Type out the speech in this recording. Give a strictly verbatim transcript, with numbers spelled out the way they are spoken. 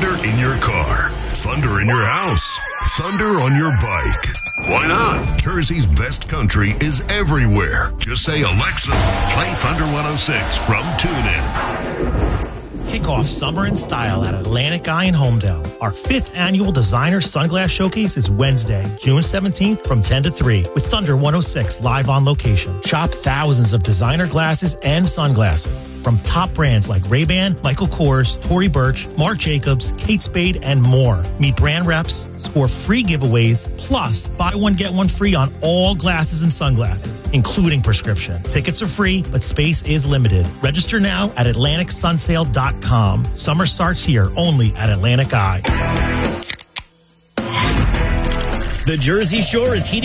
Thunder in your car, thunder in your house, thunder on your bike. Why not? Jersey's best country is everywhere. Just say, Alexa, play Thunder one oh six from TuneIn. Kick off summer in style at Atlantic Eye in Homedale. Our fifth annual designer sunglass showcase is Wednesday, June seventeenth from ten to three with Thunder one oh six live on location. Shop thousands of designer glasses and sunglasses from top brands like Ray-Ban, Michael Kors, Tory Burch, Marc Jacobs, Kate Spade, and more. Meet brand reps, score free giveaways, plus buy one, get one free on all glasses and sunglasses, including prescription. Tickets are free, but space is limited. Register now at Atlantic Sun Sale dot com. Summer starts here only at Atlantic Eye. The Jersey Shore is heating